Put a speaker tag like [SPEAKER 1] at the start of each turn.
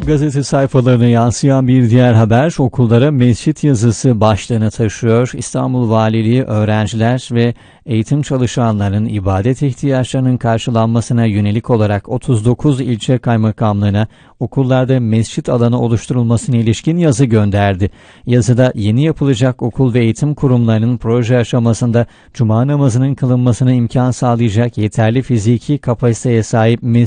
[SPEAKER 1] Gazete sayfalarına yansıyan bir diğer haber, okullara mescit yazısı başlığını taşıyor. İstanbul Valiliği öğrenciler ve eğitim çalışanlarının ibadet ihtiyaçlarının karşılanmasına yönelik olarak 39 ilçe kaymakamlığına okullarda mescit alanı oluşturulmasına ilişkin yazı gönderdi. Yazıda yeni yapılacak okul ve eğitim kurumlarının proje aşamasında cuma namazının kılınmasına imkan sağlayacak yeterli fiziki kapasiteye sahip